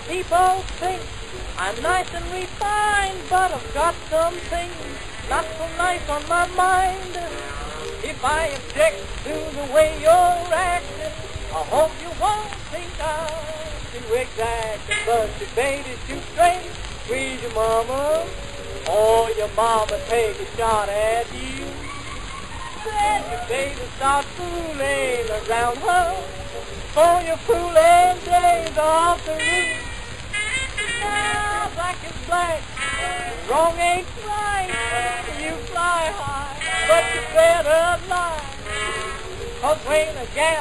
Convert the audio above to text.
people think I'm nice and refined, but I've got some things not so nice on my mind. If I object to the way you're acting, I hope you won't think I'm too exacting. But your baby's too straight, squeeze your mama, or your mama take a shot at you. Then your baby starts fooling around her, for your fooling days off the roof. Now black is black, wrong ain't right. You fly high, but you better lie. 'Cause when a gal